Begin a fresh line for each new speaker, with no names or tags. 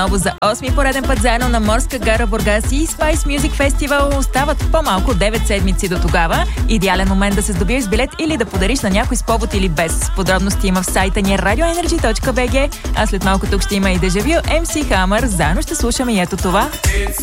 Отново за 8-ми пореден път заедно на Морска гара Бургас и Spice Music Festival. Остават по-малко 9 седмици до тогава. Идеален момент да се здобиеш с билет или да подариш на някой с повод или без. Подробности има в сайта ни radioenergy.bg. А след малко тук ще има и Дежавю, MC Hammer. Заедно ще слушаме и ето това.